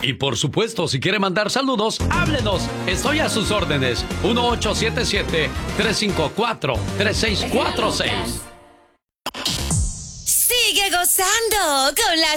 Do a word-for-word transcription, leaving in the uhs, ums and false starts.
Y por supuesto, si quiere mandar saludos, háblenos. Estoy a sus órdenes. uno ocho siete siete, tres cinco cuatro, tres seis cuatro seis. Sigue gozando con las